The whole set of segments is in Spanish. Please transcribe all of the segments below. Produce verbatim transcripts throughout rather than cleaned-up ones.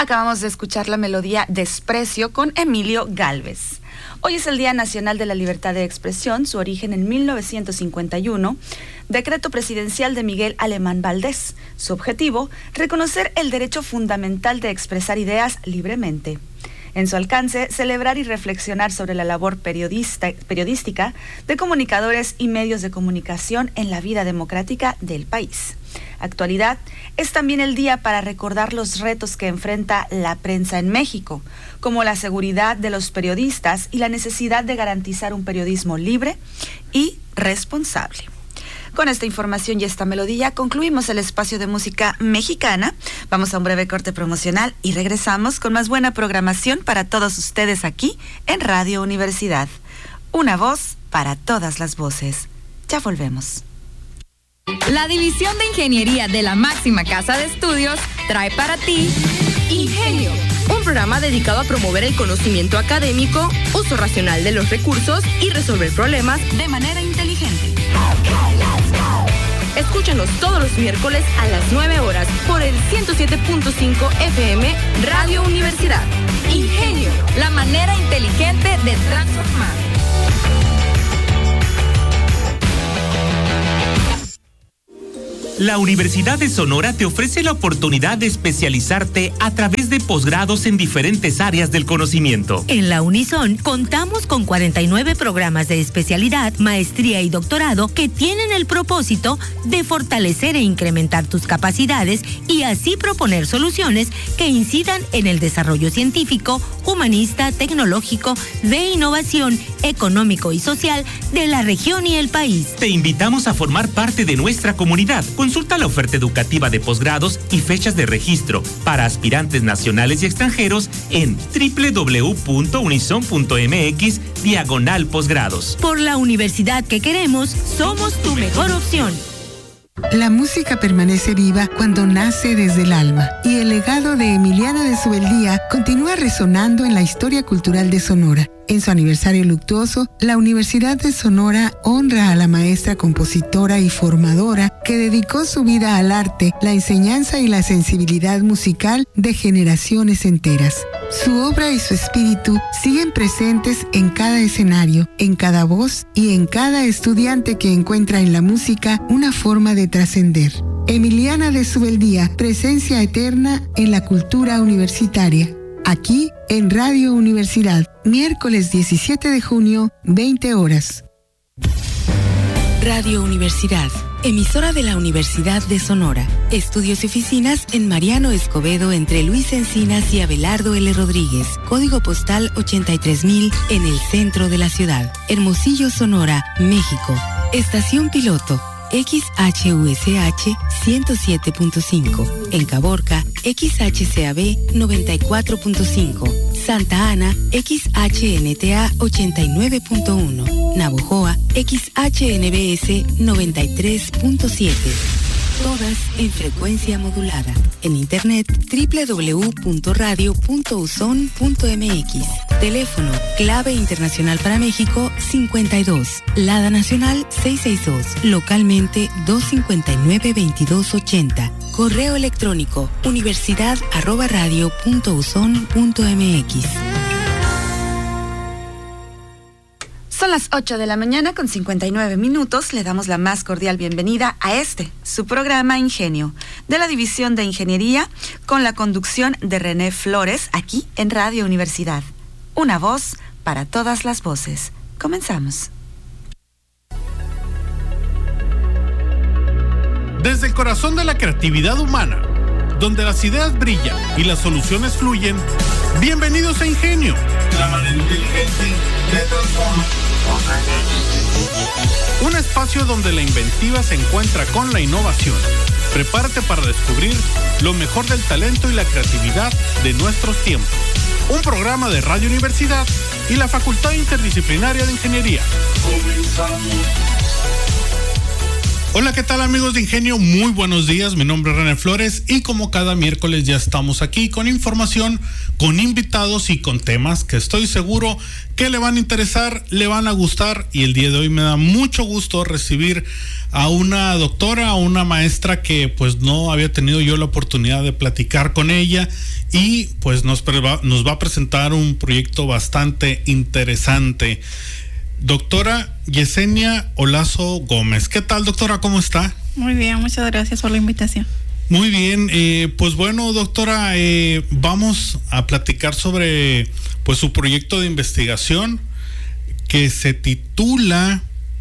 Acabamos de escuchar la melodía Desprecio con Emilio Gálvez. Hoy es el Día Nacional de la Libertad de Expresión, su origen en mil novecientos cincuenta y uno, decreto presidencial de Miguel Alemán Valdés. Su objetivo, reconocer el derecho fundamental de expresar ideas libremente. En su alcance, celebrar y reflexionar sobre la labor periodista, periodística de comunicadores y medios de comunicación en la vida democrática del país. Actualidad es también el día para recordar los retos que enfrenta la prensa en México, como la seguridad de los periodistas y la necesidad de garantizar un periodismo libre y responsable. Con esta información y esta melodía concluimos el espacio de música mexicana. Vamos a un breve corte promocional y regresamos con más buena programación para todos ustedes aquí en Radio Universidad. Una voz para todas las voces. Ya volvemos. La División de Ingeniería de la máxima casa de estudios trae para ti Ingenio, un programa dedicado a promover el conocimiento académico, uso racional de los recursos y resolver problemas de manera inteligente. Escúchanos todos los miércoles a las nueve horas por el ciento siete punto cinco F M Radio Universidad. Ingenio, la manera inteligente de transformar. La Universidad de Sonora te ofrece la oportunidad de especializarte a través de posgrados en diferentes áreas del conocimiento. En la Unison contamos con cuarenta y nueve programas de especialidad, maestría y doctorado que tienen el propósito de fortalecer e incrementar tus capacidades y así proponer soluciones que incidan en el desarrollo científico, humanista, tecnológico, de innovación, económico y social de la región y el país. Te invitamos a formar parte de nuestra comunidad. Consulta la oferta educativa de posgrados y fechas de registro para aspirantes nacionales y extranjeros en doble u doble u doble u punto unison punto m x diagonal posgrados. Por la universidad que queremos, somos tu mejor opción. La música permanece viva cuando nace desde el alma, y el legado de Emiliana de Subeldía continúa resonando en la historia cultural de Sonora. En su aniversario luctuoso, la Universidad de Sonora honra a la maestra, compositora y formadora que dedicó su vida al arte, la enseñanza y la sensibilidad musical de generaciones enteras. Su obra y su espíritu siguen presentes en cada escenario, en cada voz y en cada estudiante que encuentra en la música una forma de trascender. Emiliana de Subeldía, presencia eterna en la cultura universitaria. Aquí en Radio Universidad, miércoles diecisiete de junio, veinte horas. Radio Universidad, emisora de la Universidad de Sonora. Estudios y oficinas en Mariano Escobedo entre Luis Encinas y Abelardo L. Rodríguez. Código postal ochenta y tres mil en el centro de la ciudad. Hermosillo, Sonora, México. Estación piloto X H U S H ciento siete punto cinco. En Caborca, X H C A B noventa y cuatro punto cinco. Santa Ana, X H N T A ochenta y nueve punto uno. Navojoa, X H N B S noventa y tres punto siete. Todas en frecuencia modulada. En internet doble u doble u doble u punto radio punto uson punto m x. Teléfono clave internacional para México cincuenta y dos. Lada nacional seiscientos sesenta y dos. Localmente doscientos cincuenta y nueve veintidós ochenta. Correo electrónico universidad arroba radio punto uson punto m x. Son las ocho de la mañana con cincuenta y nueve minutos. Le damos la más cordial bienvenida a este, su programa Ingenio, de la División de Ingeniería, con la conducción de René Flores, aquí en Radio Universidad. Una voz para todas las voces. Comenzamos. Desde el corazón de la creatividad humana, donde las ideas brillan y las soluciones fluyen, bienvenidos a Ingenio, la manera inteligente de transformar. Un espacio donde la inventiva se encuentra con la innovación. Prepárate para descubrir lo mejor del talento y la creatividad de nuestros tiempos. Un programa de Radio Universidad y la Facultad Interdisciplinaria de Ingeniería. Comenzamos. Hola, ¿qué tal amigos de Ingenio? Muy buenos días, mi nombre es René Flores y como cada miércoles ya estamos aquí con información, con invitados y con temas que estoy seguro que le van a interesar, le van a gustar, y el día de hoy me da mucho gusto recibir a una doctora, a una maestra que pues no había tenido yo la oportunidad de platicar con ella y pues nos, nos va a presentar un proyecto bastante interesante. Doctora Yesenia Olazo Gómez. ¿Qué tal, doctora? ¿Cómo está? Muy bien, muchas gracias por la invitación. Muy bien, eh, pues bueno, doctora, eh, vamos a platicar sobre pues su proyecto de investigación que se titula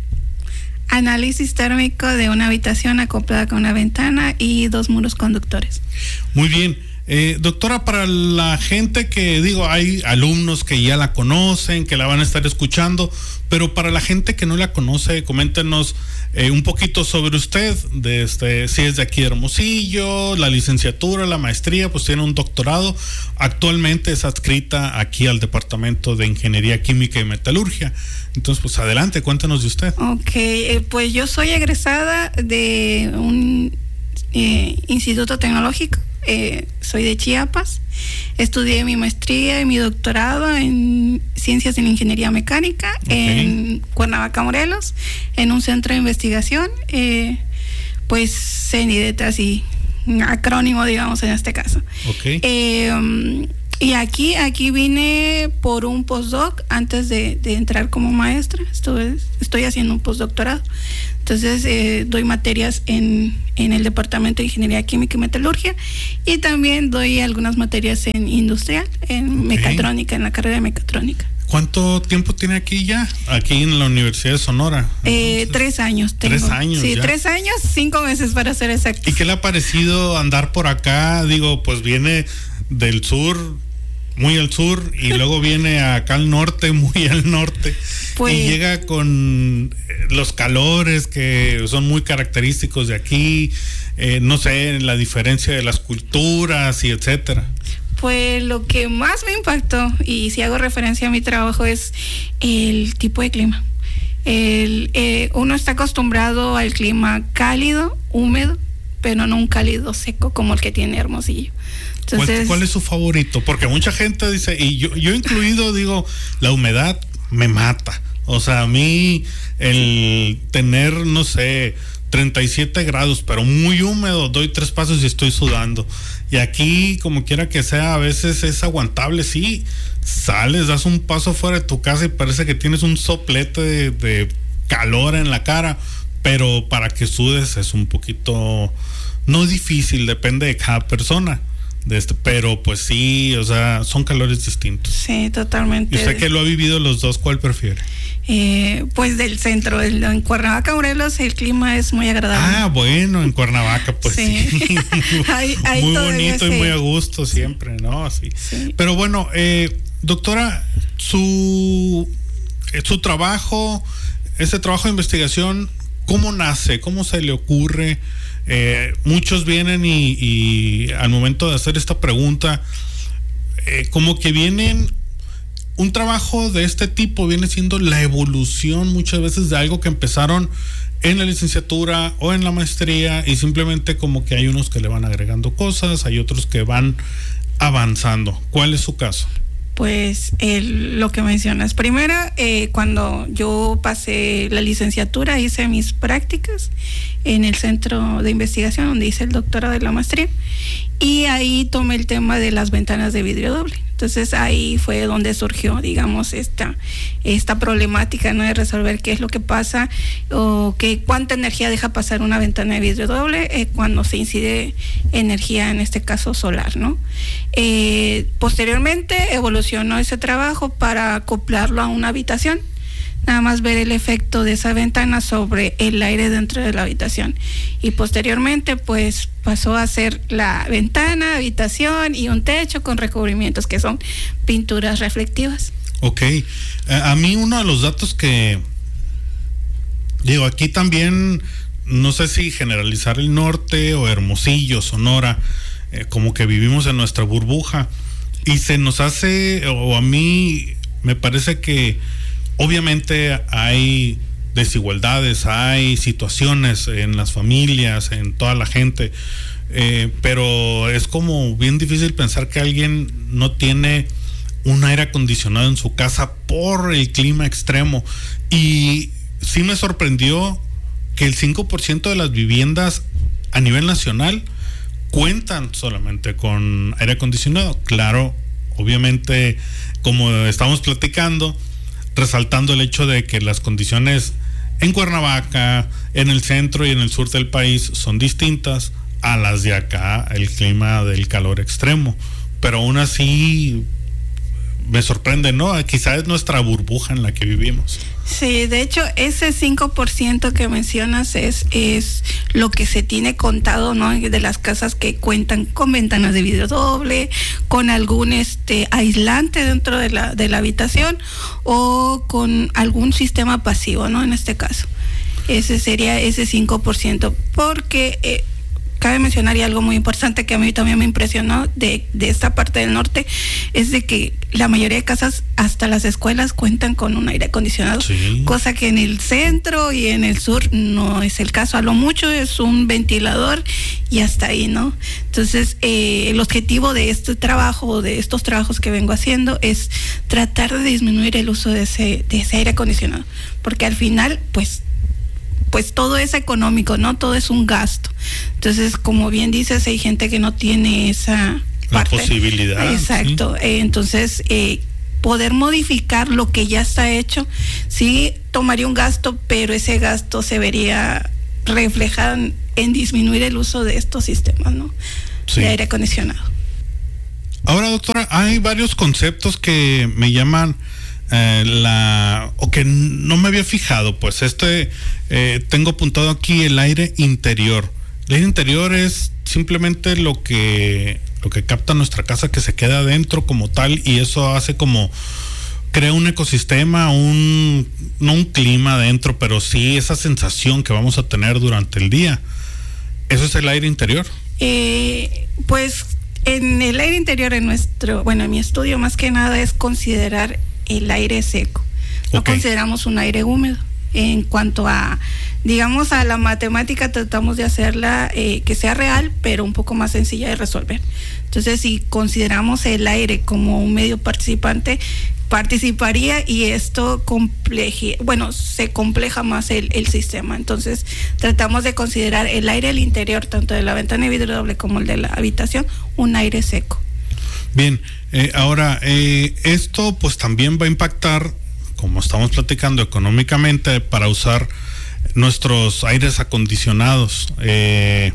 Análisis térmico de una habitación acoplada con una ventana y dos muros conductores. Muy bien. Eh, doctora, para la gente que, digo, hay alumnos que ya la conocen, que la van a estar escuchando, pero para la gente que no la conoce, coméntenos eh, un poquito sobre usted, de este, si es de aquí de Hermosillo, la licenciatura, la maestría, pues tiene un doctorado, actualmente es adscrita aquí al Departamento de Ingeniería Química y Metalurgia. Entonces, pues adelante, cuéntanos de usted. Ok, eh, pues yo soy egresada de un eh, instituto tecnológico. Eh, soy de Chiapas, estudié mi maestría y mi doctorado en Ciencias en Ingeniería Mecánica, okay, en Cuernavaca, Morelos, en un centro de investigación, eh, pues CENIDET, así, acrónimo, digamos, en este caso. Okay. Eh, um, y aquí, aquí vine por un postdoc antes de, de entrar como maestra. Estoy, estoy haciendo un postdoctorado. Entonces, eh, doy materias en, en el Departamento de Ingeniería Química y Metalurgia y también doy algunas materias en industrial, en okay, mecatrónica, en la carrera de mecatrónica. ¿Cuánto tiempo tiene aquí ya? Aquí en la Universidad de Sonora. Eh, tres años tengo. Tres años. Sí, ya. tres años, cinco meses para ser exacto. ¿Y qué le ha parecido andar por acá? Digo, pues viene del sur, muy al sur, y luego viene acá al norte, muy al norte, pues, y llega con los calores que son muy característicos de aquí, eh, no sé, la diferencia de las culturas y etcétera. Pues lo que más me impactó, y si hago referencia a mi trabajo, es el tipo de clima. El, eh, uno está acostumbrado al clima cálido, húmedo, pero no un cálido seco como el que tiene Hermosillo. Entonces, ¿Cuál, ¿Cuál es su favorito? Porque mucha gente dice, y yo, yo incluido, digo, la humedad me mata. O sea, a mí el tener, no sé, treinta y siete grados, pero muy húmedo, doy tres pasos y estoy sudando. Y aquí, como quiera que sea, a veces es aguantable, sí, sales, das un paso fuera de tu casa y parece que tienes un soplete de, de calor en la cara, pero para que sudes es un poquito, no difícil, depende de cada persona. De este, pero pues sí, o sea, son calores distintos. Sí, totalmente. ¿Y usted que lo ha vivido los dos, cuál prefiere? Eh, pues del centro, el, en Cuernavaca, Morelos, el clima es muy agradable. Ah, bueno, en Cuernavaca, pues sí. sí. ahí, ahí muy bonito sí. y muy a gusto siempre, ¿no? Así. Sí. Pero bueno, eh, doctora, su, su trabajo, ese trabajo de investigación, ¿cómo nace? ¿Cómo se le ocurre? Eh, muchos vienen y, y al momento de hacer esta pregunta, eh, como que vienen, un trabajo de este tipo viene siendo la evolución muchas veces de algo que empezaron en la licenciatura o en la maestría, y simplemente como que hay unos que le van agregando cosas, hay otros que van avanzando. ¿Cuál es su caso? Pues el, lo que mencionas. Primero, eh, cuando yo pasé la licenciatura, hice mis prácticas en el centro de investigación donde hice el doctorado de la maestría, y ahí tomé el tema de las ventanas de vidrio doble. Entonces ahí fue donde surgió, digamos, esta, esta problemática, ¿no?, de resolver qué es lo que pasa o qué, cuánta energía deja pasar una ventana de vidrio doble eh, cuando se incide energía, en este caso solar, ¿no? Eh, posteriormente evolucionó ese trabajo para acoplarlo a una habitación, nada más ver el efecto de esa ventana sobre el aire dentro de la habitación, y posteriormente pues pasó a ser la ventana, habitación y un techo con recubrimientos que son pinturas reflectivas. Ok, eh, a mí uno de los datos que digo aquí también, no sé si generalizar el norte o Hermosillo, Sonora, eh, como que vivimos en nuestra burbuja y se nos hace, o a mí me parece que obviamente hay desigualdades, hay situaciones en las familias, en toda la gente, eh, pero es como bien difícil pensar que alguien no tiene un aire acondicionado en su casa por el clima extremo. Y sí me sorprendió que el cinco por ciento de las viviendas a nivel nacional cuentan solamente con aire acondicionado. Claro, obviamente, como estamos platicando, resaltando el hecho de que las condiciones en Cuernavaca, en el centro y en el sur del país son distintas a las de acá, el clima del calor extremo. Pero aún así me sorprende, ¿no? Quizás es nuestra burbuja en la que vivimos. Sí, de hecho, ese cinco por ciento que mencionas es, es lo que se tiene contado, ¿no? De las casas que cuentan con ventanas de vidrio doble, con algún este aislante dentro de la, de la habitación o con algún sistema pasivo, ¿no? En este caso. Ese sería ese cinco por ciento, porque eh, cabe mencionar, y algo muy importante que a mí también me impresionó de, de esta parte del norte, es de que la mayoría de casas, hasta las escuelas, cuentan con un aire acondicionado, sí. Cosa que en el centro y en el sur no es el caso. A lo mucho es un ventilador y hasta ahí, ¿no? Entonces, eh, el objetivo de este trabajo, de estos trabajos que vengo haciendo, es tratar de disminuir el uso de ese, de ese aire acondicionado, porque al final, pues, pues todo es económico, ¿no? Todo es un gasto. Entonces, como bien dices, hay gente que no tiene esa parte. La posibilidad. Exacto. ¿Sí? Eh, entonces, eh, poder modificar lo que ya está hecho, sí tomaría un gasto, pero ese gasto se vería reflejado en, en disminuir el uso de estos sistemas, ¿no? Sí. De aire acondicionado. Ahora, doctora, hay varios conceptos que me llaman Eh, la o que no me había fijado. Pues este eh, tengo apuntado aquí el aire interior. El aire interior es simplemente lo que lo que capta nuestra casa, que se queda adentro como tal, y eso hace como crea un ecosistema, un no un clima adentro, pero sí esa sensación que vamos a tener durante el día. ¿Eso es el aire interior? Eh, pues en el aire interior, en nuestro, bueno, en mi estudio más que nada es considerar el aire seco. No okay. Consideramos un aire húmedo. En cuanto a, digamos, a la matemática, tratamos de hacerla eh, que sea real, pero un poco más sencilla de resolver. Entonces, si consideramos el aire como un medio participante, participaría y esto compleje, bueno, se compleja más el, el sistema. Entonces, tratamos de considerar el aire al interior, tanto de la ventana de vidrio doble como el de la habitación, un aire seco. Bien, eh, ahora, eh, esto pues también va a impactar, como estamos platicando, económicamente para usar nuestros aires acondicionados. Eh,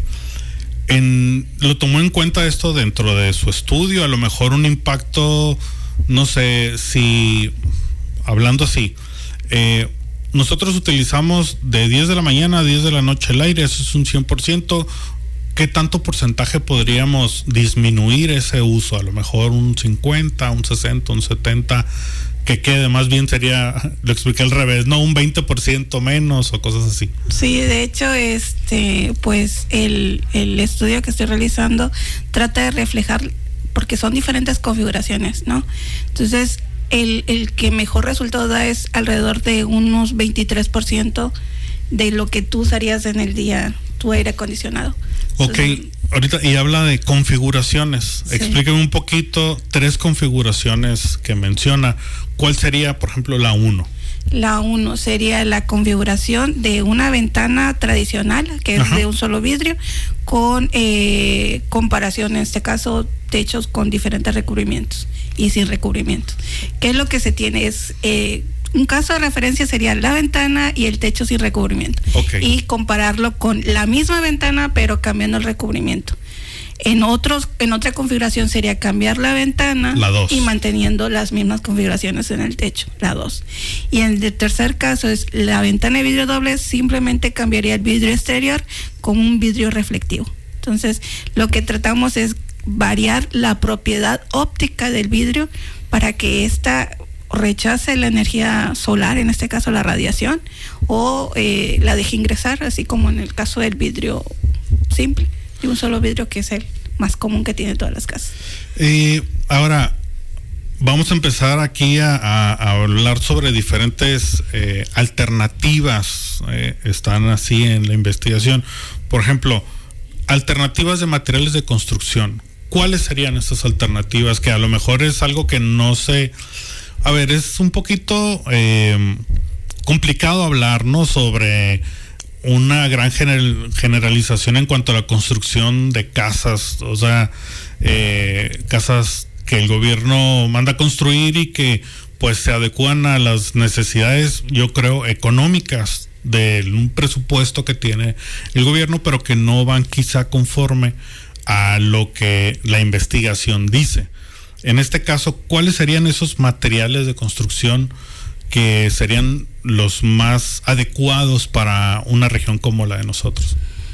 en, ¿Lo tomó en cuenta esto dentro de su estudio? A lo mejor un impacto, no sé si, hablando así, eh, nosotros utilizamos de diez de la mañana a diez de la noche el aire, eso es un cien por ciento. ¿Qué tanto porcentaje podríamos disminuir ese uso? A lo mejor un cincuenta, un sesenta, un setenta, que quede, más bien sería, lo expliqué al revés, no, un veinte por ciento menos o cosas así. Sí, de hecho, este, pues el, el estudio que estoy realizando trata de reflejar, porque son diferentes configuraciones, ¿no? Entonces, el, el que mejor resultado da es alrededor de unos veintitrés por ciento de lo que tú usarías en el día, tu aire acondicionado. Ok, ahorita, y habla de configuraciones. Sí. Explíqueme un poquito, tres configuraciones que menciona. ¿Cuál sería, por ejemplo, la uno? La uno sería la configuración de una ventana tradicional, que es Ajá. de un solo vidrio, con eh, comparación, en este caso, techos con diferentes recubrimientos y sin recubrimientos. ¿Qué es lo que se tiene? Es... Eh, un caso de referencia sería la ventana y el techo sin recubrimiento. Okay. Y compararlo con la misma ventana, pero cambiando el recubrimiento. En otros, en otra configuración sería cambiar la ventana la dos. Y manteniendo las mismas configuraciones en el techo, la dos. Y en el tercer caso es la ventana de vidrio doble, simplemente cambiaría el vidrio exterior con un vidrio reflectivo. Entonces, lo que tratamos es variar la propiedad óptica del vidrio para que esta rechace la energía solar, en este caso la radiación, o eh, la deje ingresar, así como en el caso del vidrio simple, de un solo vidrio, que es el más común que tienen todas las casas. Eh, ahora, vamos a empezar aquí a, a, a hablar sobre diferentes eh, alternativas, eh, están así en la investigación. Por ejemplo, alternativas de materiales de construcción. ¿Cuáles serían estas alternativas? Que a lo mejor es algo que no sé, a ver, es un poquito eh, complicado hablar, ¿no? Sobre una gran general, generalización en cuanto a la construcción de casas, o sea, eh, casas que el gobierno manda a construir y que pues se adecuan a las necesidades, yo creo, económicas de un presupuesto que tiene el gobierno, pero que no van quizá conforme a lo que la investigación dice. En este caso, ¿cuáles serían esos materiales de construcción que serían los más adecuados para una región como la de nosotros?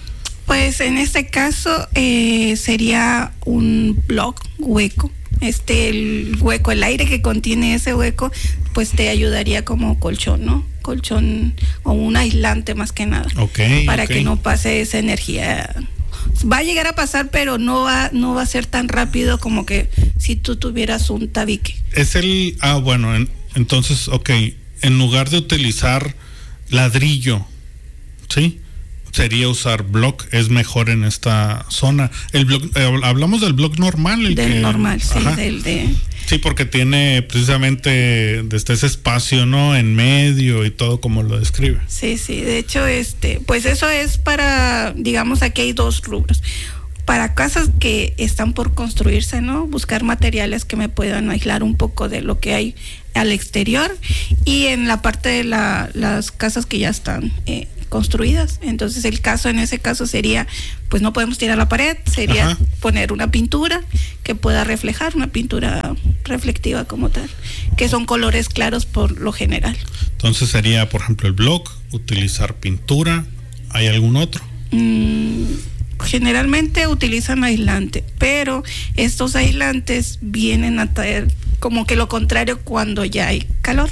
Pues en este caso eh, sería un block hueco. Este, el hueco, el aire que contiene ese hueco, pues te ayudaría como colchón, ¿no? Colchón o un aislante más que nada. Okay, para okay. que no pase esa energía. Va a llegar a pasar, pero no va, no va a ser tan rápido como que si tú tuvieras un tabique. Es el, ah, bueno, en, entonces, ok, en lugar de utilizar ladrillo, ¿sí? Sería usar block, es mejor en esta zona. El block, eh, hablamos del block normal. El del que, normal, sí, ajá. del de... Sí, porque tiene precisamente desde ese espacio, ¿no? En medio y todo como lo describe. Sí, sí, de hecho, este, pues eso es para, digamos, aquí hay dos rubros. Para casas que están por construirse, ¿no? Buscar materiales que me puedan aislar un poco de lo que hay al exterior, y en la parte de la, las casas que ya están eh, construidas. Entonces el caso en ese caso sería, pues no podemos tirar la pared, sería Ajá. poner una pintura que pueda reflejar, una pintura reflectiva como tal, que son colores claros por lo general. Entonces sería, por ejemplo, el block, utilizar pintura. ¿Hay algún otro? Mm, generalmente utilizan aislante, pero estos aislantes vienen a traer como que lo contrario cuando ya hay calor.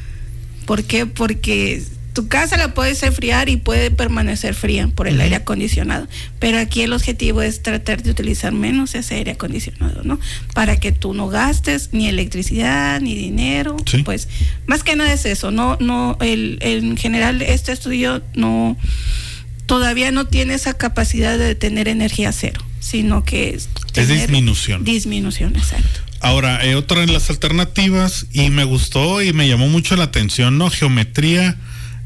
¿Por qué? Porque tu casa la puedes enfriar y puede permanecer fría por el uh-huh. aire acondicionado, pero aquí el objetivo es tratar de utilizar menos ese aire acondicionado, ¿no? Para que tú no gastes ni electricidad ni dinero, ¿sí? Pues más que nada es eso, no, no, el, en general este estudio no, todavía no tiene esa capacidad de tener energía cero, sino que es, es disminución. Disminución, exacto. Ahora, eh, otra de las alternativas, y me gustó y me llamó mucho la atención, ¿no? Geometría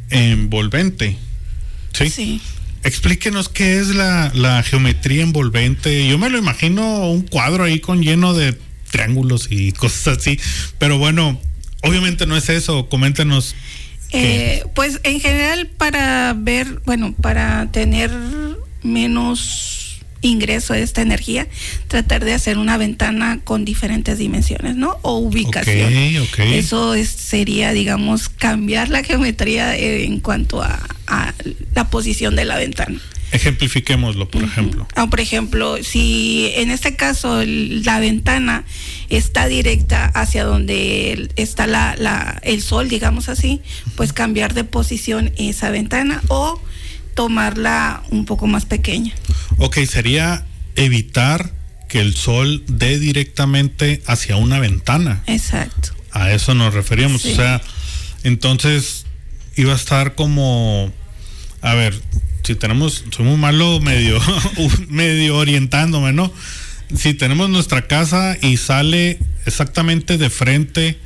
envolvente. ¿Sí? Sí. Explíquenos qué es la, la geometría envolvente. Yo me lo imagino un cuadro ahí con lleno de triángulos y cosas así, pero bueno, obviamente no es eso. Coméntenos. Eh, pues en general para ver, bueno, para tener menos ingreso de esta energía, tratar de hacer una ventana con diferentes dimensiones, ¿no? O ubicación. Okay, okay. Eso es, sería, digamos, cambiar la geometría en cuanto a, a la posición de la ventana. Ejemplifiquémoslo, por uh-huh. ejemplo. Ah, por ejemplo, si en este caso el, la ventana está directa hacia donde está la, la, el sol, digamos así, pues cambiar de posición esa ventana o tomarla un poco más pequeña. Ok, sería evitar que el sol dé directamente hacia una ventana. Exacto. A eso nos referíamos. Sí. O sea, entonces iba a estar como, a ver, si tenemos, soy muy malo medio, medio orientándome, ¿no? Si tenemos nuestra casa y sale exactamente de frente,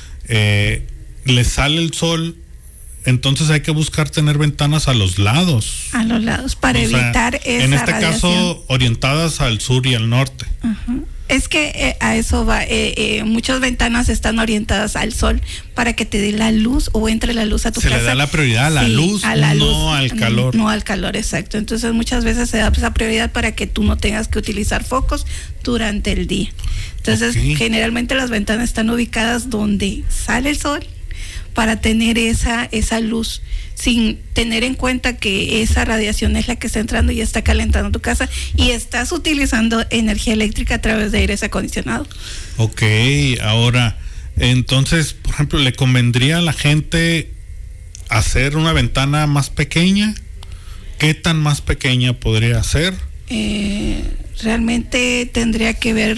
eh, le sale el sol, entonces hay que buscar tener ventanas a los lados. A los lados, para o evitar sea, esa en este radiación. caso, orientadas al sur y al norte. Uh-huh. Es que eh, a eso va, eh, eh, muchas ventanas están orientadas al sol para que te dé la luz o entre la luz a tu se casa. Se le da la prioridad a la sí, luz, a la no luz, al calor. No, no al calor, exacto. Entonces muchas veces se da esa prioridad para que tú no tengas que utilizar focos durante el día. Entonces okay. generalmente las ventanas están ubicadas donde sale el sol, para tener esa esa luz, sin tener en cuenta que esa radiación es la que está entrando y está calentando tu casa y estás utilizando energía eléctrica a través de aire acondicionado. Ok, ahora, entonces, por ejemplo, ¿le convendría a la gente hacer una ventana más pequeña? ¿Qué tan más pequeña podría ser? Eh, realmente tendría que ver...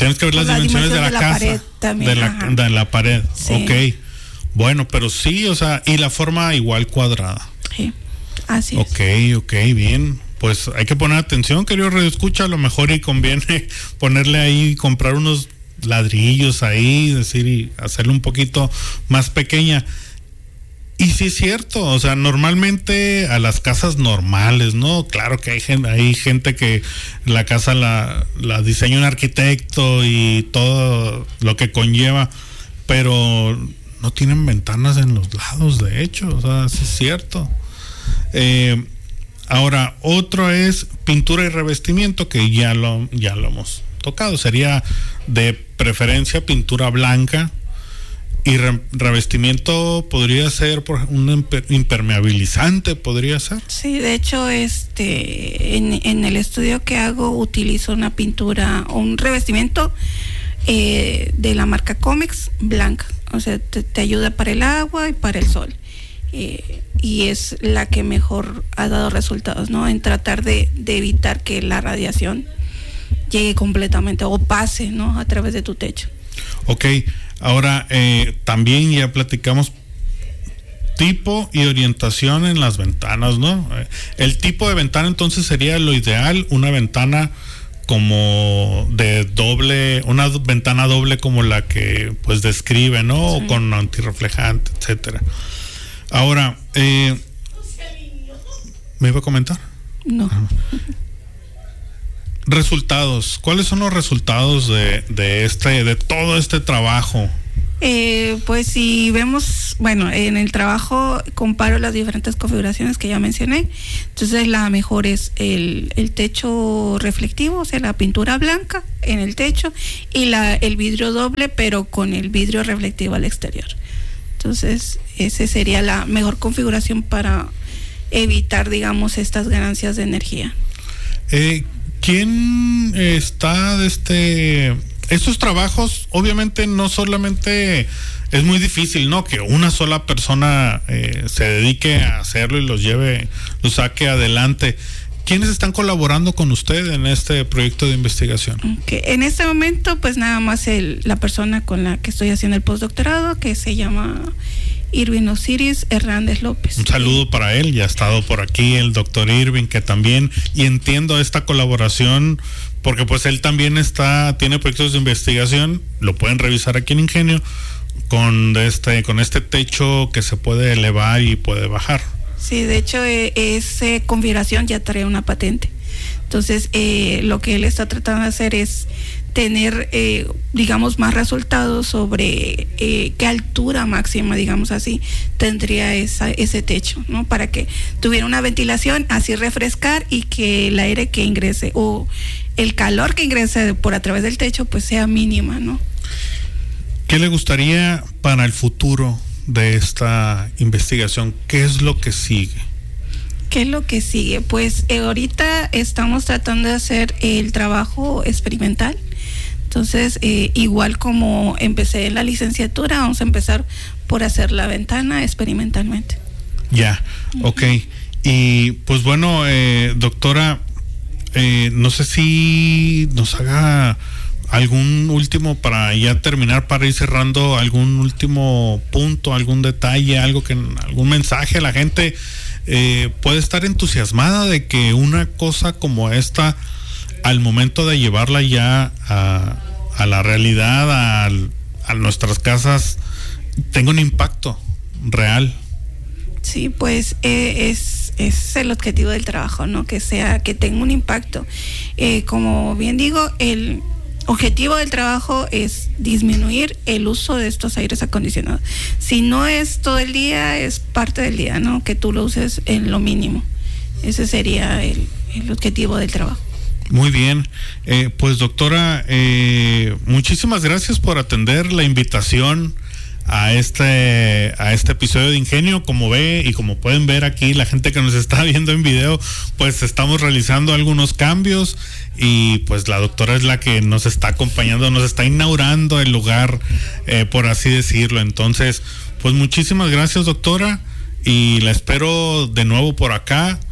Tienes que ver las, las dimensiones, dimensiones de la, de la casa. Pared también, de, la, de la pared. Sí. Ok. Bueno, pero sí, o sea, y la forma igual cuadrada. Sí, así es. Ok, ok, bien. Pues hay que poner atención, querido Radio Escucha, a lo mejor y conviene ponerle ahí, comprar unos ladrillos ahí, decir, y hacerle un poquito más pequeña. Y sí es cierto, o sea, normalmente a las casas normales, ¿no? Claro que hay gente, hay gente que la casa la, la diseña un arquitecto y todo lo que conlleva, pero no tienen ventanas en los lados, de hecho, o sea, sí es cierto. Eh, ahora, otro es pintura y revestimiento, que ya lo, ya lo hemos tocado, sería de preferencia pintura blanca. Y re- revestimiento podría ser por un imper- impermeabilizante, podría ser. Sí, de hecho, este, en, en el estudio que hago utilizo una pintura o un revestimiento eh, de la marca Comex blanca, o sea, te, te ayuda para el agua y para el sol, eh, y es la que mejor ha dado resultados, ¿no? En tratar de, de evitar que la radiación llegue completamente o pase, ¿no? A través de tu techo. Ok. Ahora, eh, también ya platicamos tipo y orientación en las ventanas, ¿no? El tipo de ventana entonces sería lo ideal, una ventana como de doble, una ventana doble como la que pues describe, ¿no? Sí. O con antirreflejante, etcétera. Ahora, eh, ¿me iba a comentar? No. Ah. Resultados, ¿cuáles son los resultados de, de este, de todo este trabajo? Eh, pues si vemos, bueno, en el trabajo comparo las diferentes configuraciones que ya mencioné. Entonces la mejor es el, el techo reflectivo, o sea, la pintura blanca en el techo y la, el vidrio doble, pero con el vidrio reflectivo al exterior. Entonces esa sería la mejor configuración para evitar, digamos, estas ganancias de energía. Eh, ¿Quién está de este... Estos trabajos, obviamente, no solamente es muy difícil, ¿no? Que una sola persona eh, se dedique a hacerlo y los lleve, los saque adelante. ¿Quiénes están colaborando con usted en este proyecto de investigación? Okay. En este momento, pues nada más el, la persona con la que estoy haciendo el postdoctorado, que se llama Irving Osiris Hernández López. Un saludo para él, ya ha estado por aquí el doctor Irving, que también, y entiendo esta colaboración, porque pues él también está, tiene proyectos de investigación, lo pueden revisar aquí en Ingenio, con este, con este techo que se puede elevar y puede bajar. Sí, de hecho, eh, esa configuración ya trae una patente. Entonces, eh, lo que él está tratando de hacer es tener, eh, digamos, más resultados sobre eh, qué altura máxima, digamos así, tendría esa, ese techo, ¿no? Para que tuviera una ventilación, así refrescar y que el aire que ingrese o el calor que ingrese por a través del techo, pues sea mínima, ¿no? ¿Qué le gustaría para el futuro de esta investigación? ¿Qué es lo que sigue? ¿Qué es lo que sigue? Pues eh, ahorita estamos tratando de hacer el trabajo experimental. Entonces, eh, igual como empecé en la licenciatura, vamos a empezar por hacer la ventana experimentalmente. Ya, uh-huh. Ok. Y pues bueno, eh, doctora, eh, no sé si nos haga algún último, para ya terminar, para ir cerrando, algún último punto, algún detalle, algo que, algún mensaje a la gente. Eh, puede estar entusiasmada de que una cosa como esta, al momento de llevarla ya a, a la realidad, a, a nuestras casas, tenga un impacto real. Sí, pues eh, es, es el objetivo del trabajo, ¿no? Que sea, que tenga un impacto. Eh, como bien digo, el objetivo del trabajo es disminuir el uso de estos aires acondicionados. Si no es todo el día, es parte del día, ¿no? Que tú lo uses en lo mínimo. Ese sería el, el objetivo del trabajo. Muy bien. Eh, pues doctora, eh, muchísimas gracias por atender la invitación a este a este episodio de Ingenio. Como ve y como pueden ver aquí, la gente que nos está viendo en video, pues estamos realizando algunos cambios y pues la doctora es la que nos está acompañando, nos está inaugurando el lugar, eh, por así decirlo. Entonces, pues muchísimas gracias, doctora, y la espero de nuevo por acá.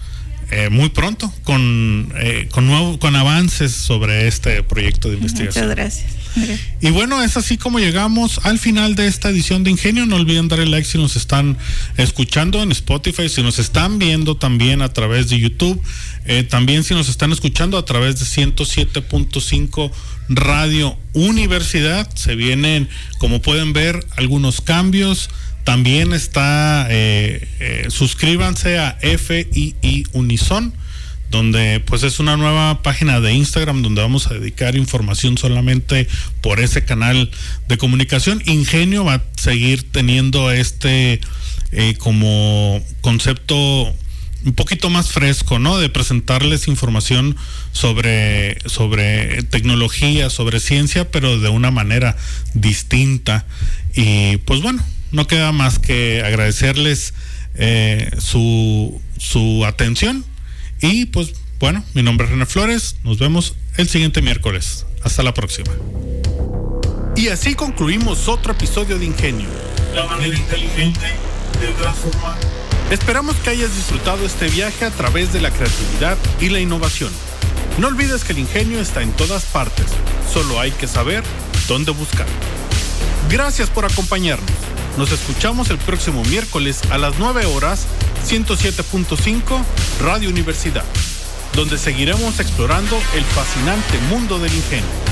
eh, muy pronto con, eh, con, nuevo, con avances sobre este proyecto de investigación. Muchas gracias. gracias. Y bueno, es así como llegamos al final de esta edición de Ingenio. No olviden darle like si nos están escuchando en Spotify, si nos están viendo también a través de YouTube, eh, también si nos están escuchando a través de ciento siete punto cinco Radio Universidad. Se vienen, como pueden ver, algunos cambios. También está, eh, eh, suscríbanse a F I I Unison, donde pues es una nueva página de Instagram donde vamos a dedicar información solamente por ese canal de comunicación. Ingenio va a seguir teniendo este eh, como concepto un poquito más fresco, ¿no? De presentarles información sobre, sobre tecnología, sobre ciencia, pero de una manera distinta. Y pues bueno, no queda más que agradecerles eh, su, su atención. Y pues bueno, mi nombre es René Flores. Nos vemos el siguiente miércoles. Hasta la próxima. Y así concluimos otro episodio de Ingenio, la manera inteligente de transformar. Esperamos que hayas disfrutado este viaje a través de la creatividad y la innovación. No olvides que el ingenio está en todas partes. Solo hay que saber dónde buscar. Gracias por acompañarnos. Nos escuchamos el próximo miércoles a las nueve horas, ciento siete punto cinco Radio Universidad, donde seguiremos explorando el fascinante mundo del ingenio.